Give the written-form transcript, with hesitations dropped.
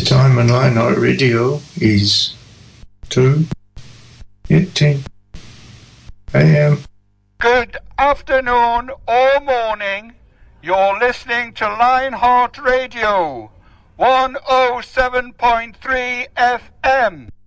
time on Lionheart Radio is 2:18 a.m. Good afternoon or morning. You're listening to Lionheart Radio 107.3 FM.